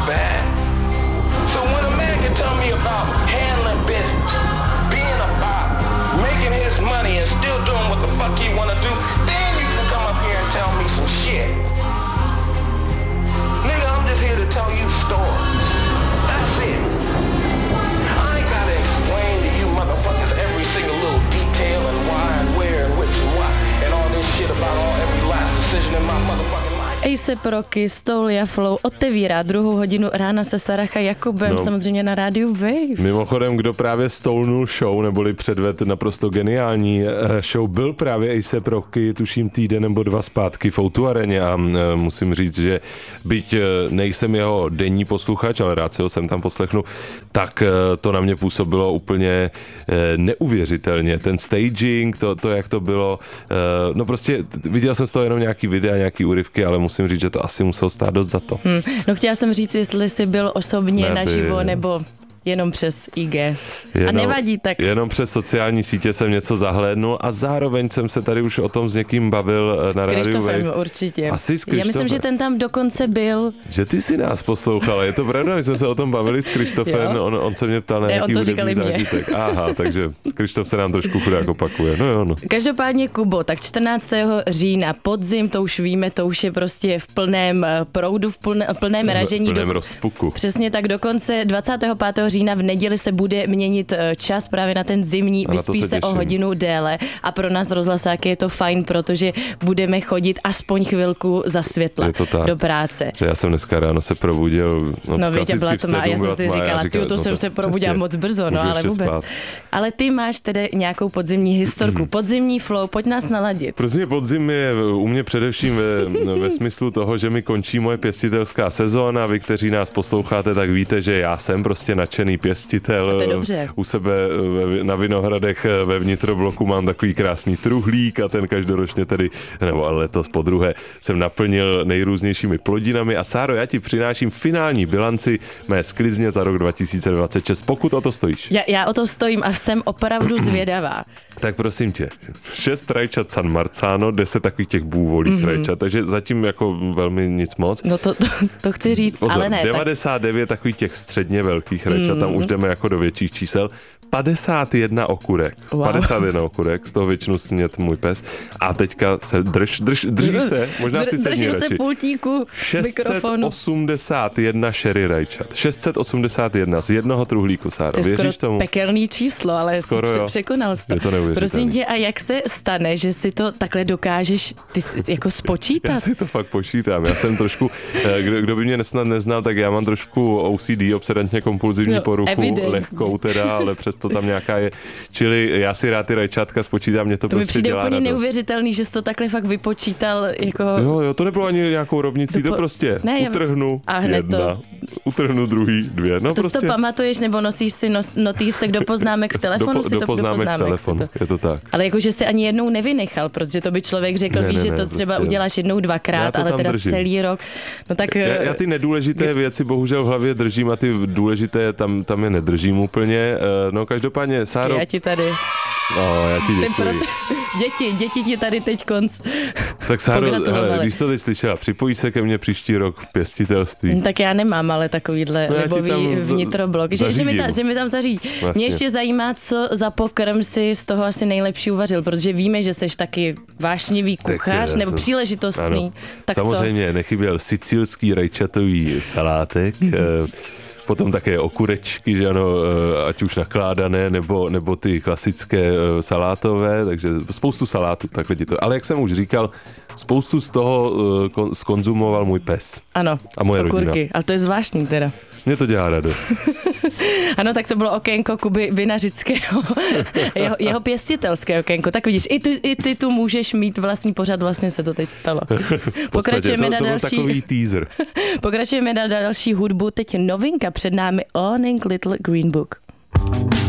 bad. So when a man can tell me about handling business, being a father, making his money and still doing what the fuck he wanna do, then you can come up here and tell me some shit. Nigga, I'm just here to tell you stories. That's it. I ain't gotta explain to you motherfuckers every single little detail and why and where and which and why and all this shit about every last decision in my motherfucking life. A$AP Rocky, Stoulia Flow otevírá druhou hodinu rána se Saracha Jakubem, samozřejmě na rádiu Wave. Mimochodem, kdo právě stoulnul show, neboli předved naprosto geniální show, byl právě A$AP Rocky, tuším týden nebo dva zpátky v O2 areně a musím říct, že byť nejsem jeho denní posluchač, ale rád si ho sem tam poslechnu, tak to na mě působilo úplně neuvěřitelně. Ten staging, to jak to bylo, no prostě viděl jsem z toho jenom nějaký videa, nějaký úryvky, ale musím říct, že to asi muselo stát dost za to. No chtěla jsem říct, jestli jsi byl osobně naživo, nebo jenom přes IG. A nevadí tak. Jenom přes sociální sítě jsem něco zahlédnul a zároveň jsem se tady už o tom s někým bavil na rádiu. S Krištofem určitě. Asi s Krištofem. Já myslím, že ten tam dokonce byl. Že ty si nás poslouchala, je to pravda, my jsme se o tom bavili s Krištofem, on se mě ptal na nějaký hudební zážitek. Aha, takže Krištof se nám trošku chudák opakuje. No jo, no. Každopádně, Kubo, tak 14. října, podzim, to už víme, to už je prostě v plném proudu, v plném ražení. V plném rozpuku. Přesně tak, dokonce 25. října v neděli se bude měnit čas právě na ten zimní, vyspíš se o hodinu déle a pro nás rozhlasáky je to fajn, protože budeme chodit aspoň chvilku za světla do práce. Že já jsem dneska ráno se probudil, no víte, byla tma, já jsem si říkala, to jsem se probudila moc brzo, no ale vůbec. Spát. Ale ty máš tedy nějakou podzimní historku, podzimní flow, pojď nás naladit. Prostě podzim je u mě především ve smyslu toho, že mi končí moje pěstitelská sezóna, vy, kteří nás posloucháte, tak víte, že já jsem prostě nadšený pěstitel. U sebe na Vinohradech ve vnitrobloku mám takový krásný truhlík a ten každoročně tedy, nebo letos podruhé, jsem naplnil nejrůznějšími plodinami a Sáro, já ti přináším finální bilanci mé sklizně za rok 2026, pokud o to stojíš. Já o to stojím a jsem opravdu zvědavá. Tak prosím tě, 6 rajčat San Marzano, 10 takových těch bůvolých rajčat, takže zatím jako velmi nic moc. No to chci říct, pozor, ale ne. 99 takových těch středně velkých rajčat, tam už jdeme jako do větších čísel. 51 okurek. Wow. 51 okurek, z toho většinu snět můj pes. A teďka se drží se, možná si sedni radši. Držím se pultíku mikrofonu. 681 sherry rajčat. 681 z jednoho truhlíku, Sáro. To je věříš skoro tomu? pekelný číslo, ale překonal jsi to. Je to neuvěřitelný. Prosím tě, a jak se stane, že si to takhle dokážeš jako spočítat? Já si to fakt počítám. Já jsem trošku, kdo by mě snad neznal, tak já mám trošku OCD, obsedantně kompulzivní poruchu, lehkou teda, ale přesto tam nějaká je. Čili já si rád ty rajčátka spočítám, mě to prostě dělá radost. To mi přijde úplně neuvěřitelný, že jsi to takhle fakt vypočítal. Jako... Jo, to nebylo ani nějakou rovnicí, to prostě utrhnu jedna, utrhnu druhý dvě. No to prostě. si to pamatuješ, nebo nosíš si notýsek do poznámek v telefonu? Do poznámek v telefonu, je to tak. Ale jakože si ani jednou nevynechal, protože to by člověk řekl, víš, že to třeba uděláš jednou, dvakrát, ale teda držím. Celý rok. No tak já ty nedůležité věci bohužel v hlavě držím a ty důležité tam je nedržím úplně. No každopádně, Sáro... Já ti tady... já ti děkuji. Děti ti tady teď konc. Tak Sáro, když to teď slyšela, připojí se ke mně příští rok v pěstitelství. Tak já nemám ale takovýhle libový vnitroblok. Že mi tam zařídí. Vlastně. Mě ještě zajímá, co za pokrm si z toho asi nejlepší uvařil, protože víme, že jsi taky vášnivý kuchař nebo příležitostný. Ano. Tak samozřejmě nechyběl sicilský rajčatový salátek, potom také okurečky, že ano, ať už nakládané, nebo ty klasické salátové, takže spoustu salátů, takhle ti to. Ale jak jsem už říkal, spoustu z toho skonzumoval můj pes. Ano, a moje okurky, rodina. Ale to je zvláštní teda. Mně to dělá radost. Ano, tak to bylo okénko Kuby Vinařického, jeho pěstitelské okénko. Tak vidíš, i ty tu můžeš mít vlastní pořad, vlastně se to teď stalo. Pokračujeme na další. To byl takový teaser. Pokračujeme na další hudbu, teď novinka před námi Owning Little Green Book.